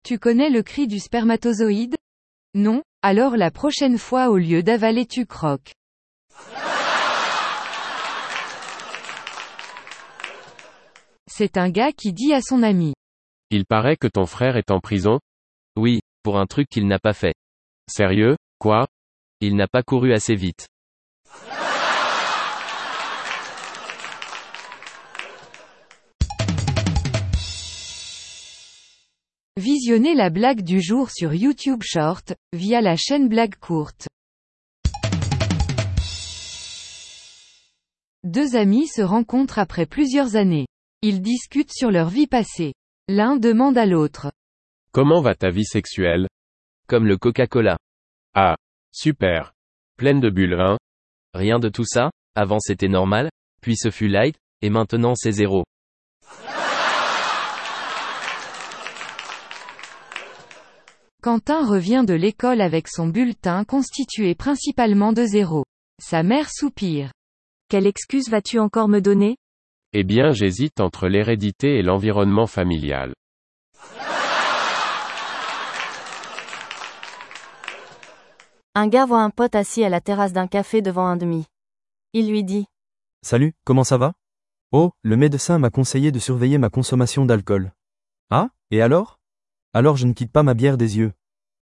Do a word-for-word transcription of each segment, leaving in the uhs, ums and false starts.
Tu connais le cri du spermatozoïde? Non? Alors la prochaine fois au lieu d'avaler tu croques. C'est un gars qui dit à son ami. Il paraît que ton frère est en prison? Oui, pour un truc qu'il n'a pas fait. Sérieux, quoi? Il n'a pas couru assez vite. Visionnez la blague du jour sur YouTube Short, via la chaîne Blague Courte. Deux amis se rencontrent après plusieurs années. Ils discutent sur leur vie passée. L'un demande à l'autre. Comment va ta vie sexuelle? Comme le Coca-Cola. Ah, super. Pleine de bulles, hein? Rien de tout ça, avant c'était normal, puis ce fut light, et maintenant c'est zéro. Quentin revient de l'école avec son bulletin constitué principalement de zéros. Sa mère soupire. Quelle excuse vas-tu encore me donner? Eh bien, j'hésite entre l'hérédité et l'environnement familial. Un gars voit un pote assis à la terrasse d'un café devant un demi. Il lui dit. Salut, comment ça va? Oh, le médecin m'a conseillé de surveiller ma consommation d'alcool. Ah, et alors? Alors je ne quitte pas ma bière des yeux.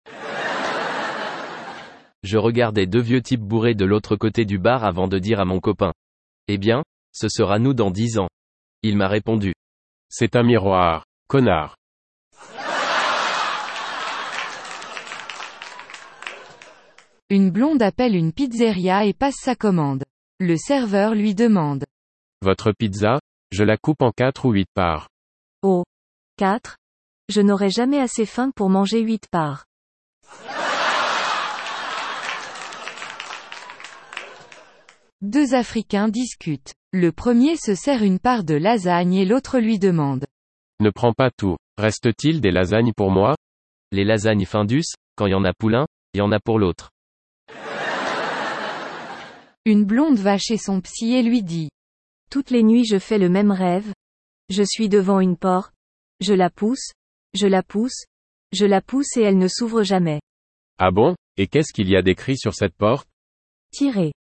Je regardais deux vieux types bourrés de l'autre côté du bar avant de dire à mon copain. Eh bien, ce sera nous dans dix ans. Il m'a répondu. C'est un miroir, connard. Une blonde appelle une pizzeria et passe sa commande. Le serveur lui demande. Votre pizza? Je la coupe en quatre ou huit parts. Oh. Quatre? Je n'aurai jamais assez faim pour manger huit parts. Deux Africains discutent. Le premier se sert une part de lasagne et l'autre lui demande. Ne prends pas tout. Reste-t-il des lasagnes pour moi? Les lasagnes Findus, quand y en a pour l'un, y en a pour l'autre. Une blonde va chez son psy et lui dit. Toutes les nuits je fais le même rêve. Je suis devant une porte. Je la pousse. Je la pousse. Je la pousse et elle ne s'ouvre jamais. Ah bon? Et qu'est-ce qu'il y a d'écrit sur cette porte? Tirez.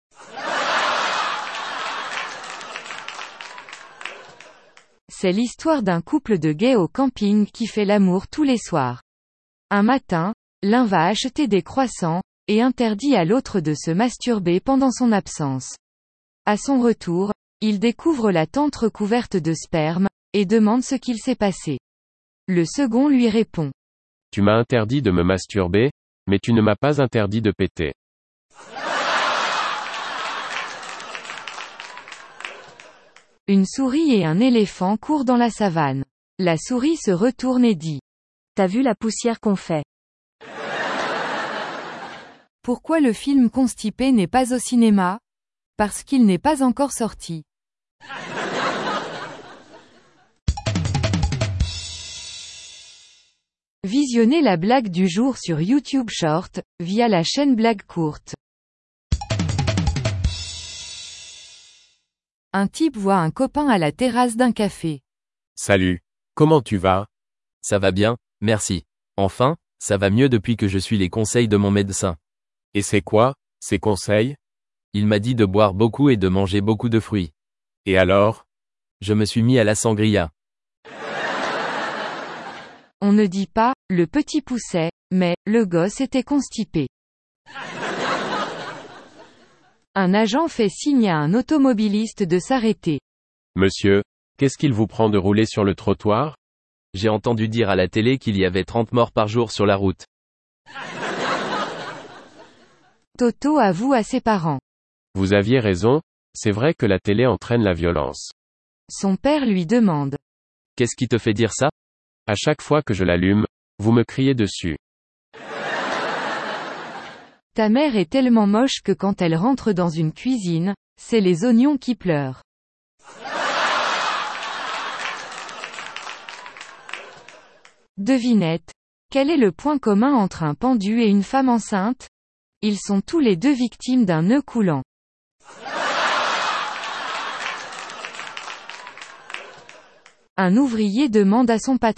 C'est l'histoire d'un couple de gays au camping qui fait l'amour tous les soirs. Un matin, l'un va acheter des croissants, et interdit à l'autre de se masturber pendant son absence. À son retour, il découvre la tente recouverte de sperme, et demande ce qu'il s'est passé. Le second lui répond. Tu m'as interdit de me masturber, mais tu ne m'as pas interdit de péter. Une souris et un éléphant courent dans la savane. La souris se retourne et dit. T'as vu la poussière qu'on fait? Pourquoi le film Constipé n'est pas au cinéma? Parce qu'il n'est pas encore sorti. Visionnez la blague du jour sur YouTube Short, via la chaîne Blague Courte. Un type voit un copain à la terrasse d'un café. Salut. Comment tu vas? Ça va bien, merci. Enfin, ça va mieux depuis que je suis les conseils de mon médecin. Et c'est quoi, ces conseils? Il m'a dit de boire beaucoup et de manger beaucoup de fruits. Et alors? Je me suis mis à la sangria. On ne dit pas, le petit poussait, mais, le gosse était constipé. Un agent fait signe à un automobiliste de s'arrêter. Monsieur, qu'est-ce qu'il vous prend de rouler sur le trottoir? J'ai entendu dire à la télé qu'il y avait trente morts par jour sur la route. Toto avoue à ses parents. Vous aviez raison, c'est vrai que la télé entraîne la violence. Son père lui demande. Qu'est-ce qui te fait dire ça? À chaque fois que je l'allume, vous me criez dessus. Ta mère est tellement moche que quand elle rentre dans une cuisine, c'est les oignons qui pleurent. Devinette. Quel est le point commun entre un pendu et une femme enceinte? Ils sont tous les deux victimes d'un nœud coulant. Un ouvrier demande à son patron.